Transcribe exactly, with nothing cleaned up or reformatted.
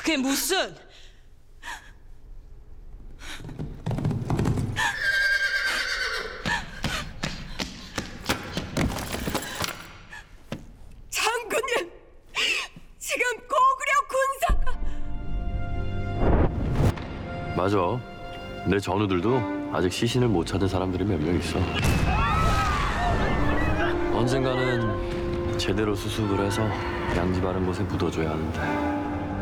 그게 무슨? 장군님, 지금 고구려 군사가... 맞아. 내 전우들도 아직 시신을 못 찾은 사람들이 몇 명 있어. 언젠가는 제대로 수습을 해서 양지 바른 곳에 묻어줘야 하는데.